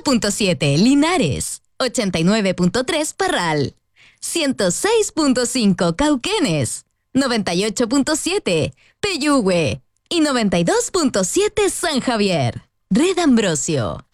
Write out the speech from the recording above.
95.7 Linares, 89.3 Parral, 106.5 Cauquenes, 98.7 Peyúgue y 92.7 San Javier. Red Ambrosio.